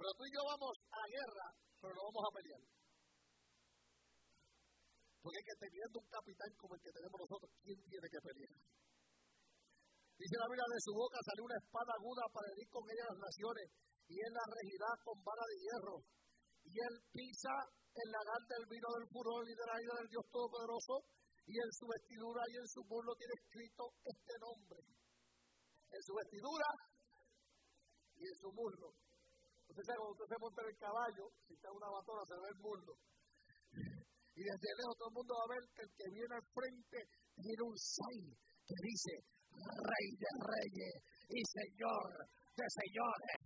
Pero tú y yo vamos a la guerra, pero no vamos a pelear. Porque es que teniendo un capitán como el que tenemos nosotros, ¿quién tiene que pelear? Dice la Biblia, de su boca salió una espada aguda para herir con ella las naciones, y él la regirá con vara de hierro. Y él pisa el lagar del vino del furor y de la ira del Dios Todopoderoso, y en su vestidura y en su muslo tiene escrito este nombre. En su vestidura y en su muslo. Usted sabe, cuando usted se monta en el caballo, si está en una batona, se ve el muslo. Y desde lejos todo el mundo va a ver que el que viene al frente tiene un 6 que dice Rey de Reyes y Señor de Señores.